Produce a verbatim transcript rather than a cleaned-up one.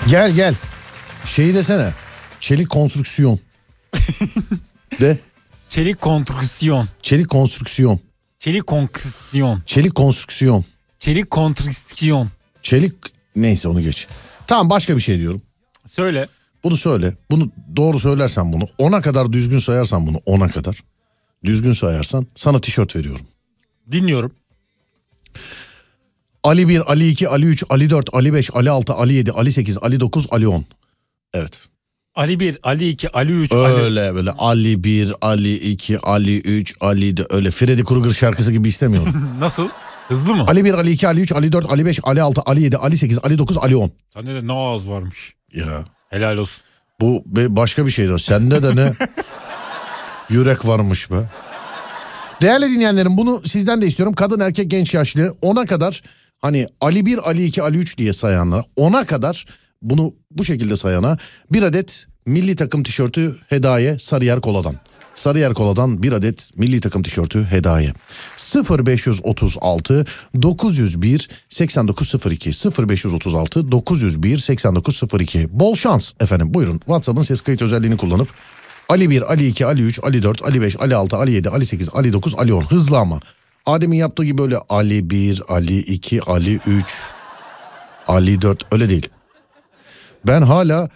Gel gel. Şeyi desene. Çelik konstrüksiyon. De. Çelik konstrüksiyon. Çelik konstrüksiyon. Çelik konstrüksiyon. Çelik konstrüksiyon. Çelik konstrüksiyon. Çelik neyse onu geç. Tamam başka bir şey diyorum. Söyle. Bunu söyle. Bunu doğru söylersen bunu. Ona kadar düzgün sayarsan bunu. Ona kadar. Düzgün sayarsan sana tişört veriyorum. Dinliyorum. Ali bir, Ali iki, Ali üç, Ali dört, Ali beş, Ali altı, Ali yedi, Ali sekiz, Ali dokuz, Ali on. Evet. Ali bir, Ali iki, Ali üç. Öyle Ali... böyle Ali bir, Ali iki, Ali üç, Ali de öyle Freddy Krueger şarkısı gibi istemiyorum. Nasıl? Hızlı mı? Ali bir, Ali iki, Ali üç, Ali dört, Ali beş, Ali altı, Ali yedi, Ali sekiz, Ali dokuz, Ali on. Sende de ne ağız varmış. Ya. Helal olsun. Bu başka bir şeydi. Sende de ne yürek varmış be. Değerli dinleyenlerim bunu sizden de istiyorum. Kadın, erkek, genç, yaşlı ona kadar hani Ali bir, Ali iki, Ali üç diye sayanlara ona kadar bunu bu şekilde sayana bir adet milli takım tişörtü hediye Sarıyer Kola'dan. Sarıyer Kola'dan bir adet milli takım tişörtü hediye. sıfır beş yüz otuz altı dokuz yüz bir seksen dokuz sıfır iki sıfır beş yüz otuz altı dokuz yüz bir seksen dokuz sıfır iki. Bol şans efendim. Buyurun WhatsApp'ın ses kayıt özelliğini kullanıp Ali bir, Ali iki, Ali üç, Ali dört, Ali beş, Ali altı, Ali yedi, Ali sekiz, Ali dokuz, Ali on. Hızlı ama. Adem'in yaptığı gibi böyle Ali bir, Ali iki, Ali üç, Ali dört öyle değil. Ben hala